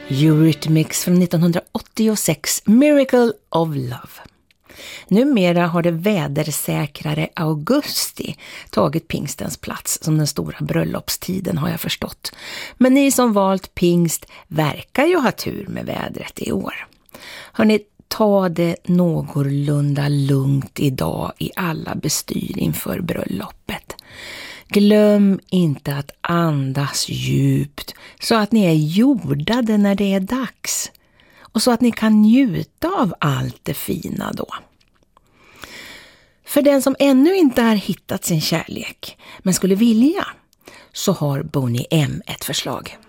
Eurythmics från 1986, Miracle of Love. Numera har det vädersäkrare augusti tagit pingstens plats som den stora bröllopstiden, har jag förstått. Men ni som valt pingst verkar ju ha tur med vädret i år. Hörrni, ta det någorlunda lugnt idag i alla bestyr inför bröllopet. Glöm inte att andas djupt så att ni är jordade när det är dags. Och så att ni kan njuta av allt det fina då. För den som ännu inte har hittat sin kärlek men skulle vilja, så har Boney M ett förslag.